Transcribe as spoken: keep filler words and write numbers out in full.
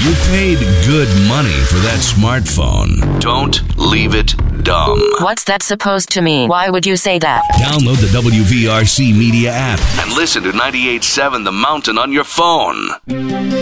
You paid good money for that smartphone. Don't leave it dumb. What's that supposed to mean? Why would you say that? Download the W V R C Media app and listen to ninety-eight point seven The Mountain on your phone.